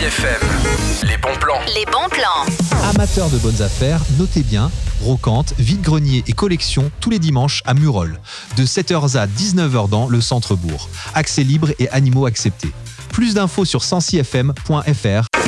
FM, les bons plans. Les bons plans. Amateurs de bonnes affaires, notez bien, brocante, vide-grenier et collection tous les dimanches à Murol. De 7h à 19h dans le centre-bourg. Accès libre et animaux acceptés. Plus d'infos sur 106fm.fr